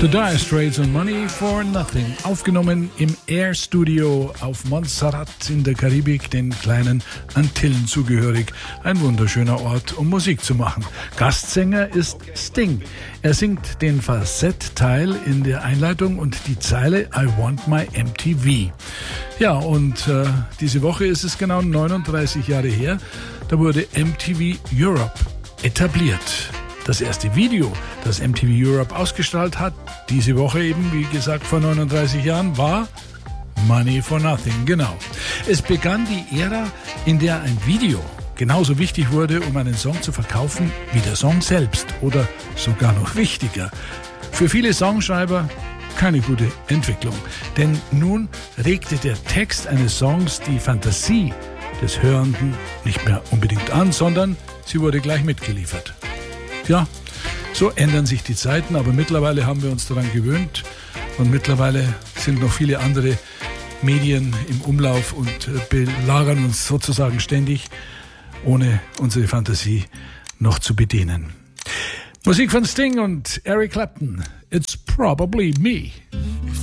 The Dire Straits und Money for Nothing, aufgenommen im Air Studio auf Montserrat in der Karibik, den kleinen Antillen zugehörig. Ein wunderschöner Ort, um Musik zu machen. Gastsänger ist Sting. Er singt den Falsettteil in der Einleitung und die Zeile I Want My MTV. Ja, und diese Woche ist es genau 39 Jahre her, da wurde MTV Europe etabliert. Das erste Video, das MTV Europe ausgestrahlt hat, diese Woche eben, wie gesagt, vor 39 Jahren, war Money for Nothing, genau. Es begann die Ära, in der ein Video genauso wichtig wurde, um einen Song zu verkaufen, wie der Song selbst oder sogar noch wichtiger. Für viele Songschreiber keine gute Entwicklung, denn nun regte der Text eines Songs die Fantasie des Hörenden nicht mehr unbedingt an, sondern sie wurde gleich mitgeliefert. Ja, so ändern sich die Zeiten, aber mittlerweile haben wir uns daran gewöhnt und mittlerweile sind noch viele andere Medien im Umlauf und belagern uns sozusagen ständig, ohne unsere Fantasie noch zu bedienen. Musik von Sting und Eric Clapton, It's Probably Me.